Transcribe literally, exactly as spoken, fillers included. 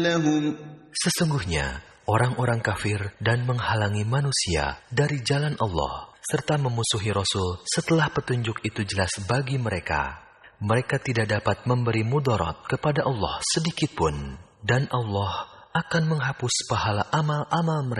لهم Sesungguhnya orang-orang kafir dan menghalangi manusia dari jalan Allah serta memusuhi Rasul setelah petunjuk itu jelas bagi mereka. Mereka tidak dapat memberi mudarat kepada Allah sedikitpun, dan Allah akan menghapus pahala amal-amal mereka.